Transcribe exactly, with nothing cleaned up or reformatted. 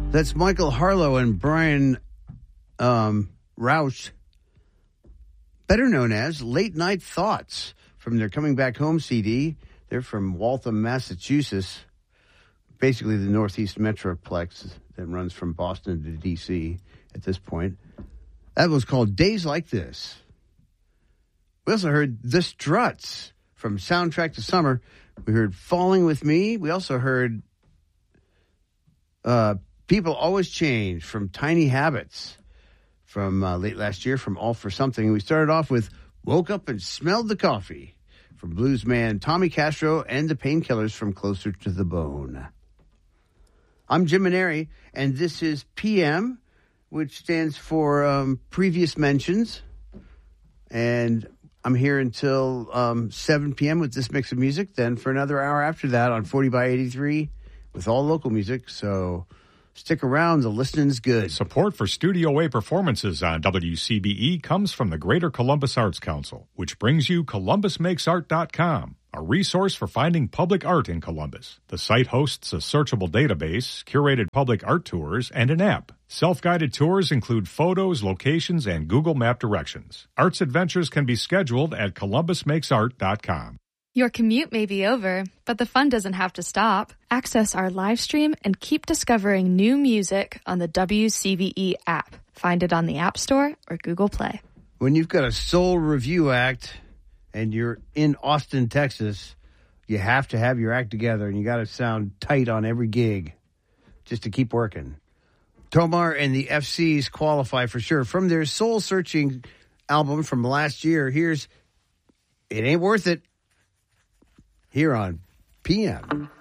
That's Michael Harlow and Brian um, Rausch, better known as Late Night Thoughts, from their Coming Back Home C D. They're from Waltham, Massachusetts, basically the Northeast Metroplex that runs from Boston to D C at this point. That was called Days Like This. We also heard The Struts from Soundtrack to Summer. We heard Falling With Me. We also heard uh, People Always Change from Tiny Habits from uh, late last year from All for Something. We started off with Woke Up and Smelled the Coffee from bluesman Tommy Castro and the Painkillers from Closer to the Bone. I'm Jim Maneri, and this is P M, which stands for um, Previous Mentions. And I'm here until um, seven p.m. with this mix of music. Then for another hour after that on forty by eighty-three with all local music. So stick around. The listening's good. Support for Studio A performances on W C B E comes from the Greater Columbus Arts Council, which brings you Columbus Makes Art dot com, a resource for finding public art in Columbus. The site hosts a searchable database, curated public art tours, and an app. Self-guided tours include photos, locations, and Google Map directions. Arts adventures can be scheduled at Columbus Makes Art dot com. Your commute may be over, but the fun doesn't have to stop. Access our live stream and keep discovering new music on the W C B E app. Find it on the App Store or Google Play. When you've got a soul review act and you're in Austin, Texas, you have to have your act together and you got to sound tight on every gig just to keep working. Tomar and the F Cs qualify for sure. From their Soul Searching album from last year, here's It Ain't Worth It. Here on P M.